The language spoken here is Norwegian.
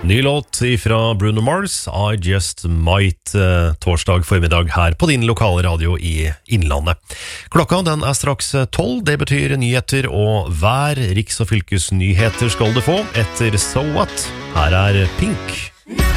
Ny låt ifra Bruno Mars, I Just Might, torsdag formiddag her på din lokale radio i Innlandet. Klokka den straks 12, det betyr nyheter og vær, riks- og fylkesnyheter skal du få etter So What. Her Pink.